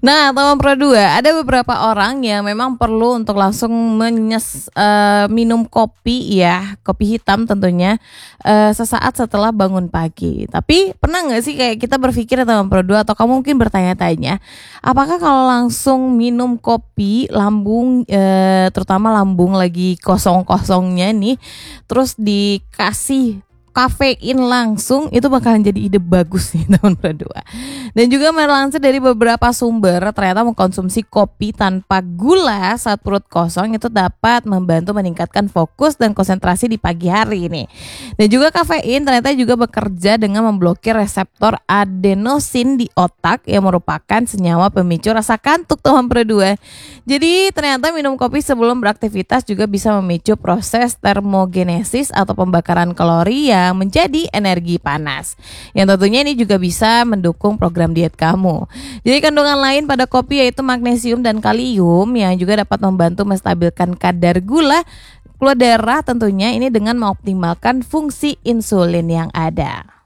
Nah, teman Pro 2, ada beberapa orang yang memang perlu untuk langsung minum kopi ya, kopi hitam tentunya, sesaat setelah bangun pagi. Tapi pernah nggak sih kayak kita berpikir ya teman Pro 2 atau kamu mungkin bertanya-tanya, apakah kalau langsung minum kopi lambung, terutama lambung lagi kosong-kosongnya nih, terus dikasih kafein langsung itu bakalan jadi ide bagus nih teman berdua. Dan juga melansir dari beberapa sumber ternyata mengkonsumsi kopi tanpa gula saat perut kosong itu dapat membantu meningkatkan fokus dan konsentrasi di pagi hari ini. Dan juga kafein ternyata juga bekerja dengan memblokir reseptor adenosin di otak yang merupakan senyawa pemicu rasa kantuk teman berdua. Jadi ternyata minum kopi sebelum beraktivitas juga bisa memicu proses termogenesis atau pembakaran kalori yang menjadi energi panas. Yang tentunya ini juga bisa mendukung program diet kamu. Jadi kandungan lain pada kopi yaitu magnesium dan kalium yang juga dapat membantu menstabilkan kadar gula darah tentunya ini dengan mengoptimalkan fungsi insulin yang ada.